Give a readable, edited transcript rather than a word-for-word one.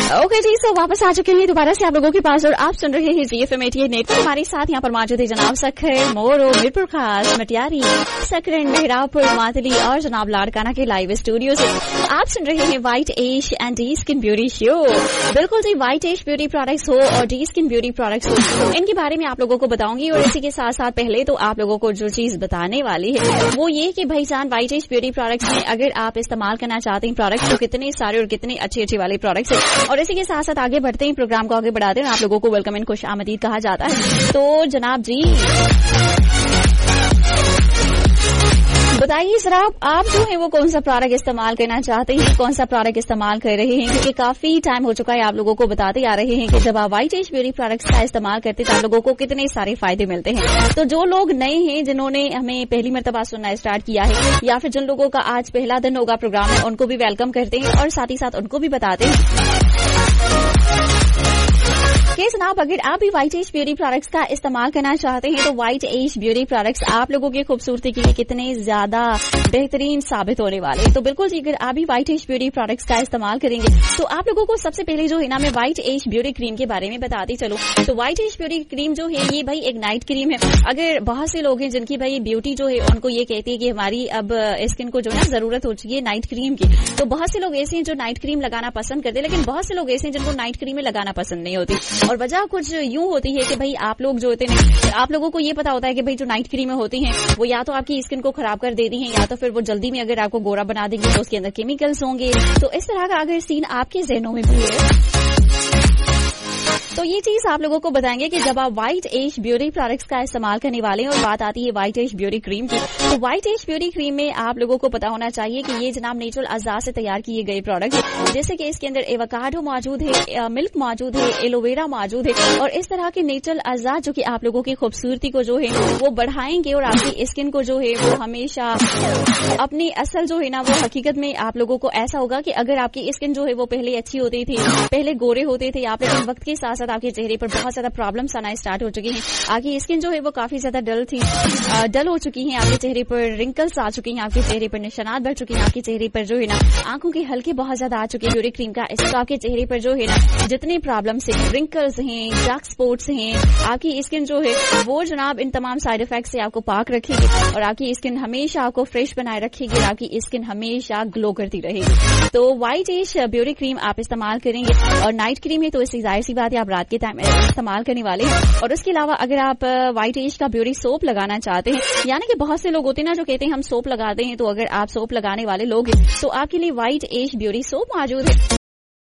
Okay जी, सो वापस आ चुके हैं दोबारा से आप लोगों के पास और आप सुन रहे हैं GFM 88 नेटवर्क। हमारे साथ यहाँ पर मौजूद है जनाब सखर, मोरो, मीरपुर खास, मटियारी, सकरन, मेहरापुर, मातली और जनाब लाड़काना के लाइव स्टूडियो से आप सुन रहे हैं white ash and D skin beauty show. बिल्कुल जी, व्हाइट एश ब्यूटी प्रोडक्ट्स हो और डी स्किन ब्यूटी प्रोडक्ट्स हो, इनके बारे में आप लोगों को बताऊंगी। और इसी के साथ साथ पहले तो आप लोगों को जो चीज बताने वाली है वो ये कि भाईजान व्हाइट एश ब्यूटी प्रोडक्ट्स में अगर आप इस्तेमाल करना चाहते हैं प्रोडक्ट्स, तो कितने सारे और कितने अच्छे वाले प्रोडक्ट्स है। और इसी के साथ साथ आगे बढ़ते हैं, प्रोग्राम को आगे बढ़ाते हैं। आप लोगों को वेलकम एंड खुश आमदीद कहा जाता है। तो जनाब जी बताइए जरा, आप जो है वो कौन सा प्रोडक्ट इस्तेमाल करना चाहते हैं, कौन सा प्रोडक्ट इस्तेमाल कर रहे हैं? क्योंकि काफी टाइम हो चुका है आप लोगों को बताते आ रहे हैं कि जब आप व्हाइट एश ब्यूटी प्रोडक्ट्स का इस्तेमाल करते हैं तो आप लोगों को कितने सारे फायदे मिलते हैं। तो जो लोग नए हैं, जिन्होंने हमें पहली मर्तबा सुनना स्टार्ट किया है, या फिर जिन लोगों का आज पहला दिन होगा प्रोग्राम में, उनको भी वेलकम करते हैं और साथ ही साथ उनको भी बताते हैं कि जनाब अगर आप भी व्हाइट एश ब्यूटी प्रोडक्ट्स का इस्तेमाल करना चाहते हैं तो व्हाइट एश ब्यूटी प्रोडक्ट्स आप लोगों की खूबसूरती के लिए कितने ज्यादा बेहतरीन साबित होने वाले हैं। तो बिल्कुल जी, अगर आप भी व्हाइट एश ब्यूटी प्रोडक्ट्स का इस्तेमाल करेंगे तो आप लोगों को सबसे पहले जो है ना, मैं व्हाइट एश ब्यूटी क्रीम के बारे में बताती चलूं। तो व्हाइट एश ब्यूटी क्रीम जो है ये भाई एक नाइट क्रीम है। अगर बहुत से लोग हैं जिनकी भाई ब्यूटी जो है उनको ये कहती है कि हमारी अब स्किन को जो है जरूरत हो चुकी है नाइट क्रीम की, तो बहुत से लोग ऐसे हैं जो नाइट क्रीम लगाना पसंद करते हैं, लेकिन बहुत से लोग ऐसे हैं जिनको नाइट क्रीमें लगाना पसंद नहीं होती। और वजह कुछ यूं होती है कि भाई आप लोग जो होते हैं, आप लोगों को ये पता होता है कि भाई जो नाइट क्रीमें होती हैं वो या तो आपकी स्किन को खराब कर देती हैं, या तो फिर वो जल्दी में अगर आपको गोरा बना देंगे तो उसके अंदर केमिकल्स होंगे। तो इस तरह का अगर सीन आपके ज़हनों में भी है तो ये चीज आप लोगों को बताएंगे कि जब आप व्हाइट एश ब्यूटी प्रोडक्ट्स का इस्तेमाल करने वाले हैं और बात आती है व्हाइट एश ब्यूटी क्रीम की, तो व्हाइट एश ब्यूटी क्रीम में आप लोगों को पता होना चाहिए कि ये जनाब नेचुरल अज़ा से तैयार किए गए प्रोडक्ट है। जैसे कि इसके अंदर एवोकाडो मौजूद है, मिल्क मौजूद है, एलोवेरा मौजूद है और इस तरह के नेचुरल अज़ा जो कि आप लोगों की खूबसूरती को जो है वो बढ़ाएंगे और आपकी स्किन को जो है वो हमेशा अपनी असल जो है ना वो हकीकत में आप लोगों को ऐसा होगा कि अगर आपकी स्किन जो है वो पहले अच्छी होती थी, पहले गोरे होते थे आप, लेकिन वक्त के साथ साथ आपके चेहरे पर बहुत ज्यादा प्रॉब्लम्स आना स्टार्ट हो चुकी हैं। आपकी स्किन जो है वो काफी ज्यादा डल हो चुकी है, आपके चेहरे पर रिंकल्स आ चुकी हैं, आपके चेहरे पर निशानात बढ़ चुके हैं, आपके चेहरे पर जो है ना आंखों के हल्के बहुत ज्यादा आ चुके हैं ब्यूटी क्रीम का। इससे आपके चेहरे पर जो है ना जितने प्रॉब्लम्स हैं, रिंकल्स हैं, डार्क स्पॉट्स हैं, आपकी स्किन जो है वो जनाब इन तमाम साइड इफेक्ट से आपको पाक रखेगी और आपकी स्किन हमेशा आपको फ्रेश बनाए रखेगी और आपकी स्किन हमेशा ग्लो करती रहेगी। तो व्हाइट एश ब्यूटी क्रीम आप इस्तेमाल करेंगे और नाइट क्रीम है तो इससे जाहिर सी बात है आप रात के टाइम इस्तेमाल करने वाले हैं। और उसके अलावा अगर आप व्हाइट एश का ब्यूटी सोप लगाना चाहते हैं, यानी कि बहुत से लोग होते हैं ना जो कहते हैं हम सोप लगाते हैं, तो अगर आप सोप लगाने वाले लोग हैं तो आपके लिए व्हाइट एश ब्यूटी सोप मौजूद है।